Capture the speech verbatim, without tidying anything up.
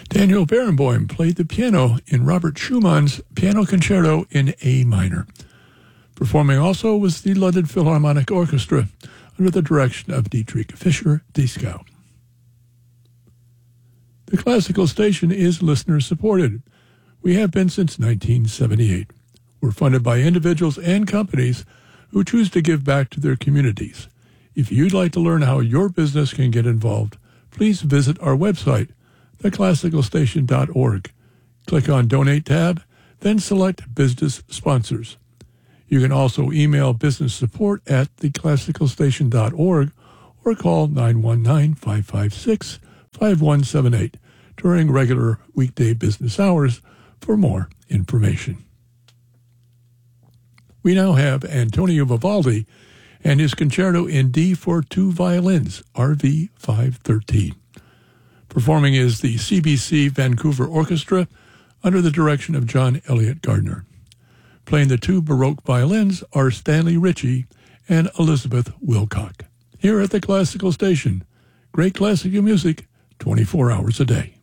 Daniel Barenboim played the piano in Robert Schumann's Piano Concerto in A minor. Performing also was the London Philharmonic Orchestra under the direction of Dietrich Fischer-Dieskau. The Classical Station is listener-supported. We have been since nineteen seventy-eight. We're funded by individuals and companies who choose to give back to their communities. If you'd like to learn how your business can get involved, please visit our website, the classical station dot org. Click on Donate tab, then select Business Sponsors. You can also email business support at the classical station dot org or call nine one nine, five five six, five one seven eight during regular weekday business hours for more information. We now have Antonio Vivaldi and his concerto in D for two violins, R V five thirteen. Performing is the C B C Vancouver Orchestra under the direction of John Elliott Gardner. Playing the two Baroque violins are Stanley Ritchie and Elizabeth Wilcock. Here at the Classical Station, great classical music twenty-four hours a day.